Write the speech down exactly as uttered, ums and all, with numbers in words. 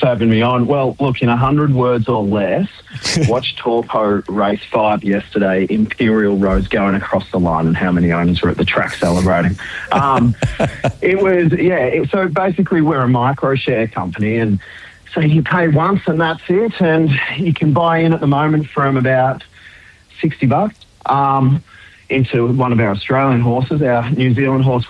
for having me on. Well, look, in a hundred words or less, watch Taupo race five yesterday, Imperial Rose going across the line, and how many owners were at the track celebrating. Um, it was, yeah, it, so basically we're a micro share company, and so you pay once and that's it, and you can buy in at the moment from about sixty bucks um, into one of our Australian horses, our New Zealand horse